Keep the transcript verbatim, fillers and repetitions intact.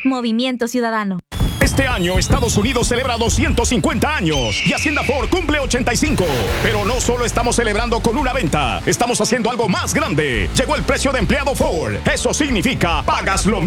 Movimiento Ciudadano. Este año Estados Unidos celebra doscientos cincuenta años y Hacienda Ford cumple ochenta y cinco. Pero no solo estamos celebrando con una venta, estamos haciendo algo más grande. Llegó el precio de empleado Ford. Eso significa pagas lo